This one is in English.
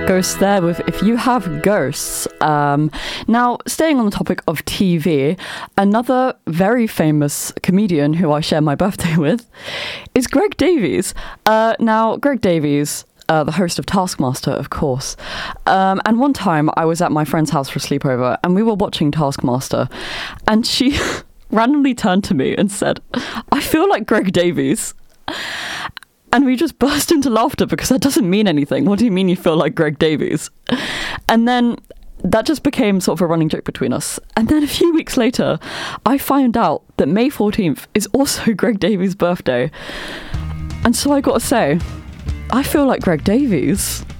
Ghosts there with If You Have Ghosts. Now, staying on the topic of TV, another very famous comedian who I share my birthday with is Greg Davies. Now, Greg Davies, the host of Taskmaster, of course. And one time I was at my friend's house for a sleepover and we were watching Taskmaster and she randomly turned to me and said, "I feel like Greg Davies." And we just burst into laughter because that doesn't mean anything. What do you mean you feel like Greg Davies? And then that just became sort of a running joke between us. And then a few weeks later, I found out that May 14th is also Greg Davies' birthday. And so I got to say, I feel like Greg Davies.